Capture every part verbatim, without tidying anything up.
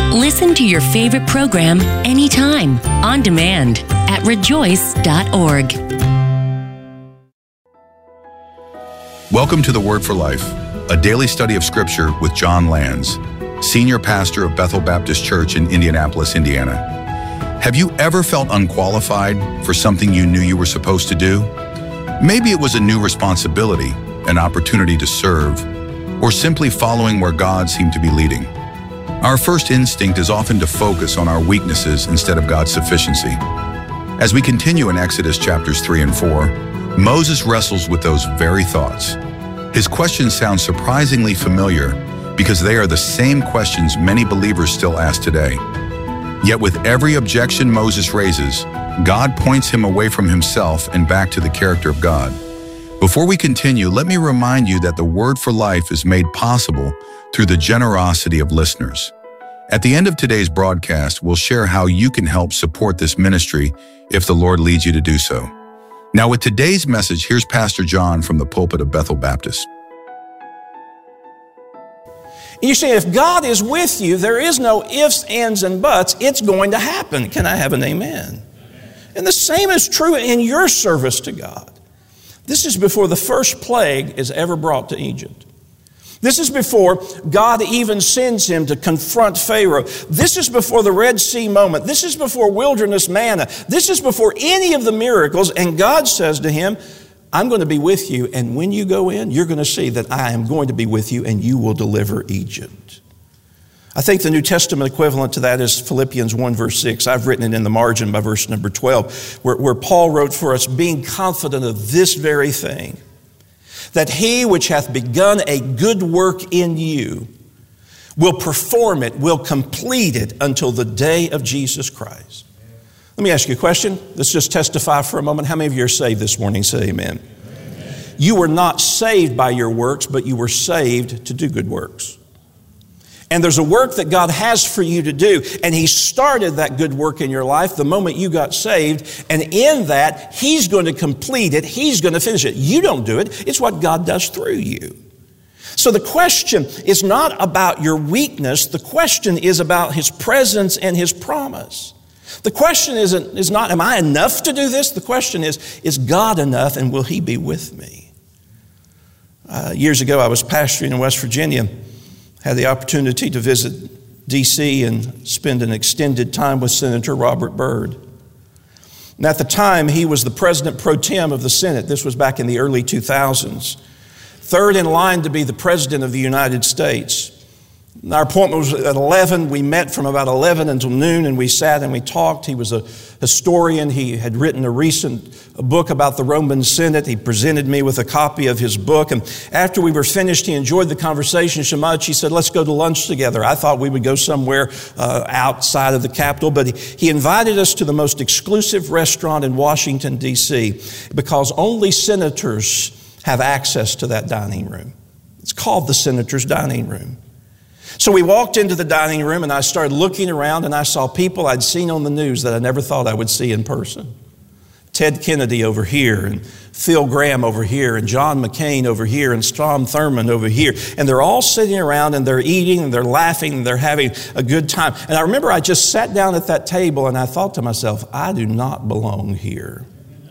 Listen to your favorite program anytime, on demand, at rejoice dot org. Welcome to the Word for Life, a daily study of Scripture with John Lands, Senior Pastor of Bethel Baptist Church in Indianapolis, Indiana. Have you ever felt unqualified for something you knew you were supposed to do? Maybe it was a new responsibility, an opportunity to serve, or simply following where God seemed to be leading. Our first instinct is often to focus on our weaknesses instead of God's sufficiency. As we continue in Exodus chapters three and four, Moses wrestles with those very thoughts. His questions sound surprisingly familiar because they are the same questions many believers still ask today. Yet with every objection Moses raises, God points him away from himself and back to the character of God. Before we continue, let me remind you that the Word for Life is made possible through the generosity of listeners. At the end of today's broadcast, we'll share how you can help support this ministry if the Lord leads you to do so. Now, with today's message, here's Pastor John from the pulpit of Bethel Baptist. You see, if God is with you, there is no ifs, ands, and buts. It's going to happen. Can I have an amen? And the same is true in your service to God. This is before the first plague is ever brought to Egypt. This is before God even sends him to confront Pharaoh. This is before the Red Sea moment. This is before wilderness manna. This is before any of the miracles. And God says to him, I'm going to be with you. And when you go in, you're going to see that I am going to be with you and you will deliver Egypt. I think the New Testament equivalent to that is Philippians one verse six. I've written it in the margin by verse number twelve, where, where Paul wrote for us, being confident of this very thing, that he which hath begun a good work in you will perform it, will complete it until the day of Jesus Christ. Let me ask you a question. Let's just testify for a moment. How many of you are saved this morning? Say amen. Amen. You were not saved by your works, but you were saved to do good works. And there's a work that God has for you to do, and He started that good work in your life the moment you got saved, and in that, He's going to complete it, He's going to finish it. You don't do it, it's what God does through you. So the question is not about your weakness, the question is about His presence and His promise. The question isn't, is not, am I enough to do this? The question is, is God enough, and will He be with me? Uh, years ago, I was pastoring in West Virginia. Had the opportunity to visit D C and spend an extended time with Senator Robert Byrd. And at the time, he was the president pro tem of the Senate. This was back in the early two thousands. Third in line to be the president of the United States. And our appointment was at eleven. We met from about eleven until noon, and we sat and we talked. He was a historian. He had written a recent book about the Roman Senate. He presented me with a copy of his book. And after we were finished, he enjoyed the conversation so much, he said, let's go to lunch together. I thought we would go somewhere uh, outside of the Capitol, but he, he invited us to the most exclusive restaurant in Washington, D C, because only senators have access to that dining room. It's called the Senator's Dining Room. So we walked into the dining room, and I started looking around, and I saw people I'd seen on the news that I never thought I would see in person. Ted Kennedy over here, and Phil Gramm over here, and John McCain over here, and Strom Thurmond over here. And they're all sitting around, and they're eating, and they're laughing, and they're having a good time. And I remember I just sat down at that table, and I thought to myself, I do not belong here.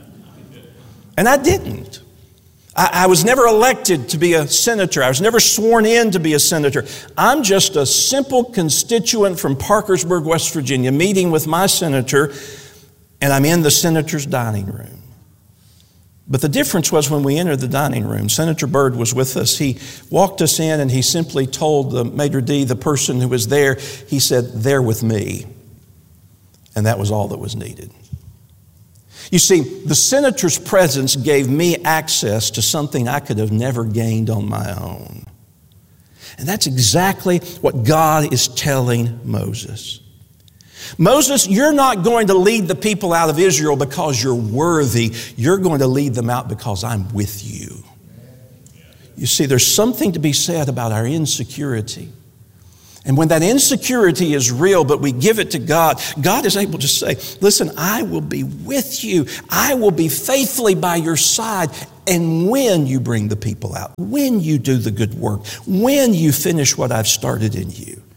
And I didn't. I was never elected to be a senator. I was never sworn in to be a senator. I'm just a simple constituent from Parkersburg, West Virginia, meeting with my senator, and I'm in the senator's dining room. But the difference was when we entered the dining room, Senator Byrd was with us. He walked us in, and he simply told the maitre d', the person who was there, he said, they're with me. And that was all that was needed. You see, the senator's presence gave me access to something I could have never gained on my own. And that's exactly what God is telling Moses. Moses, you're not going to lead the people out of Israel because you're worthy. You're going to lead them out because I'm with you. You see, there's something to be said about our insecurity. And when that insecurity is real, but we give it to God, God is able to say, listen, I will be with you. I will be faithfully by your side. And when you bring the people out, when you do the good work, when you finish what I've started in you,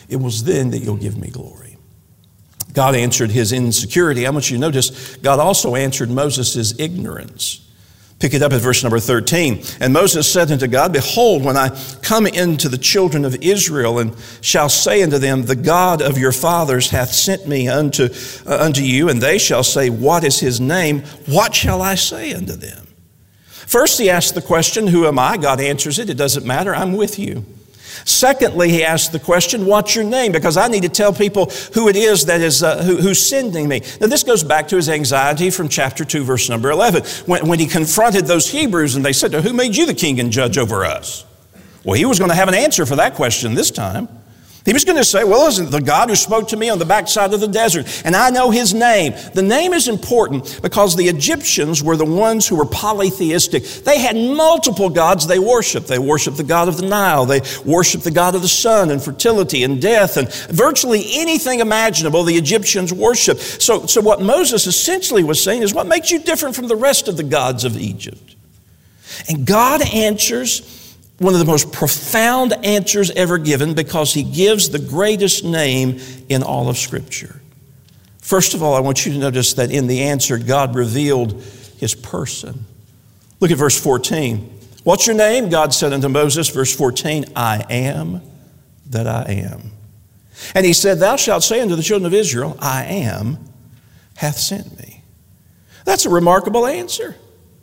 It was then that you'll give me glory. God answered his insecurity. I want you to notice, God also answered Moses' ignorance. Pick it up at verse number thirteen. And Moses said unto God, behold, when I come into the children of Israel, and shall say unto them, the God of your fathers hath sent me unto, uh, unto you, and they shall say, what is his name? What shall I say unto them? First, he asks the question, who am I? God answers it. It doesn't matter. I'm with you. Secondly, he asks the question, what's your name? Because I need to tell people who it is that is uh, who, who's sending me. Now, this goes back to his anxiety from chapter two, verse number eleven, when, when he confronted those Hebrews and they said, who made you the king and judge over us? Well, he was going to have an answer for that question this time. He was going to say, well, isn't the God who spoke to me on the backside of the desert, and I know his name. The name is important because the Egyptians were the ones who were polytheistic. They had multiple gods they worshiped. They worshiped the god of the Nile. They worshiped the god of the sun and fertility and death, and virtually anything imaginable the Egyptians worshiped. So, so what Moses essentially was saying is, what makes you different from the rest of the gods of Egypt? And God answers one of the most profound answers ever given, because he gives the greatest name in all of Scripture. First of all, I want you to notice that in the answer, God revealed his person. Look at verse fourteen. What's your name? God said unto Moses, verse fourteen, I am that I am. And he said, thou shalt say unto the children of Israel, I am hath sent me. That's a remarkable answer.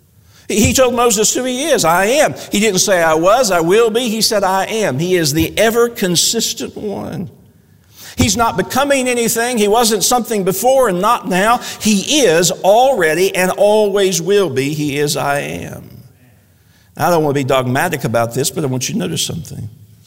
He told Moses who he is. I am. He didn't say I was, I will be. He said I am. He is the ever consistent one. He's not becoming anything. He wasn't something before and not now. He is already and always will be. He is I am. I don't want to be dogmatic about this, but I want you to notice something.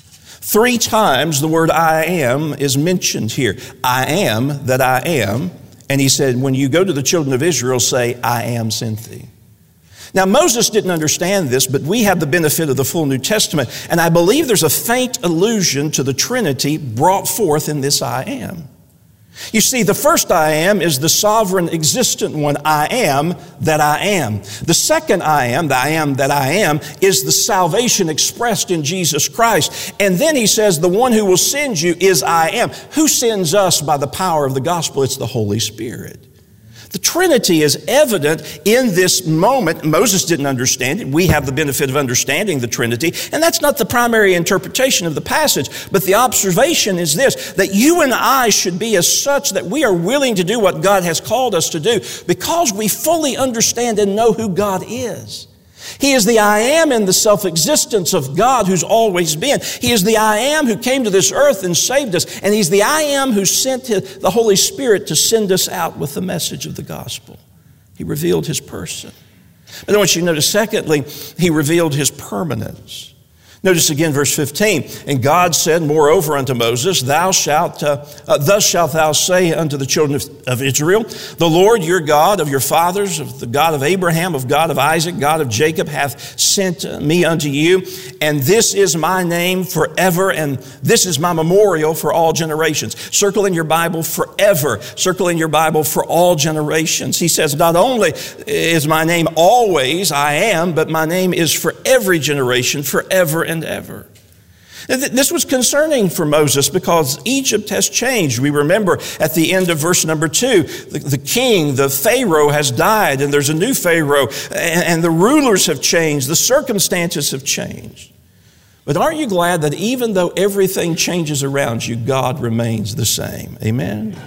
Three times the word I am is mentioned here. I am that I am. And he said, when you go to the children of Israel, say, I am sent thee. Now, Moses didn't understand this, but we have the benefit of the full New Testament, and I believe there's a faint allusion to the Trinity brought forth in this I am. You see, the first I am is the sovereign existent one, I am that I am. The second I am, the I am that I am, is the salvation expressed in Jesus Christ. And then he says, the one who will send you is I am. Who sends us by the power of the gospel? It's the Holy Spirit. The Trinity is evident in this moment. Moses didn't understand it. We have the benefit of understanding the Trinity, and that's not the primary interpretation of the passage. But the observation is this, that you and I should be as such that we are willing to do what God has called us to do because we fully understand and know who God is. He is the I am in the self-existence of God who's always been. He is the I am who came to this earth and saved us. And he's the I am who sent the Holy Spirit to send us out with the message of the gospel. He revealed his person. But I want you to notice, secondly, he revealed his permanence. Notice again verse fifteen, and God said, moreover unto Moses, thou shalt, uh, uh, thus shalt thou say unto the children of, of Israel, the Lord your God of your fathers, of the God of Abraham, of God of Isaac, God of Jacob, hath sent me unto you, and this is my name forever, and this is my memorial for all generations. Circle in your Bible forever. Circle in your Bible for all generations. He says, not only is my name always I am, but my name is for every generation, forever and ever. This was concerning for Moses because Egypt has changed. We remember at the end of verse number two, the, the king, the Pharaoh has died, and there's a new Pharaoh, and, and the rulers have changed, the circumstances have changed. But aren't you glad that even though everything changes around you, God remains the same? Amen?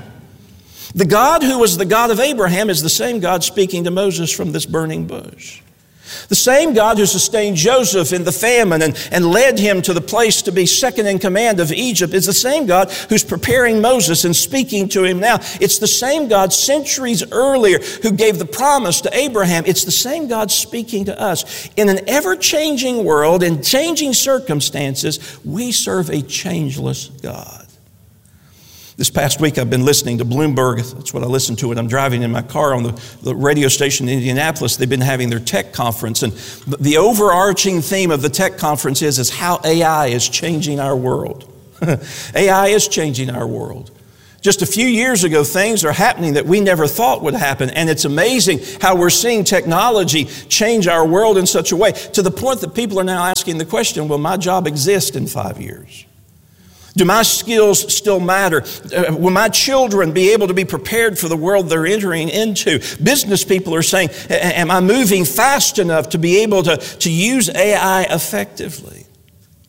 The God who was the God of Abraham is the same God speaking to Moses from this burning bush. The same God who sustained Joseph in the famine and, and led him to the place to be second in command of Egypt is the same God who's preparing Moses and speaking to him now. It's the same God centuries earlier who gave the promise to Abraham. It's the same God speaking to us. In an ever-changing world, in changing circumstances, we serve a changeless God. This past week, I've been listening to Bloomberg. That's what I listen to when I'm driving in my car on the, the radio station in Indianapolis. They've been having their tech conference. And the overarching theme of the tech conference is, is how A I is changing our world. A I is changing our world. Just a few years ago, things are happening that we never thought would happen. And it's amazing how we're seeing technology change our world in such a way to the point that people are now asking the question, will my job exist in five years? Do my skills still matter? Uh, will my children be able to be prepared for the world they're entering into? Business people are saying, am I moving fast enough to be able to, to use A I effectively?